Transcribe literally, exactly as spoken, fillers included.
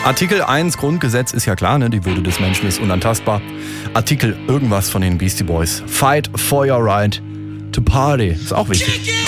Artikel eins Grundgesetz ist ja klar, ne? Die Würde des Menschen ist unantastbar. Artikel irgendwas von den Beastie Boys. Fight for your right to party. Ist auch wichtig.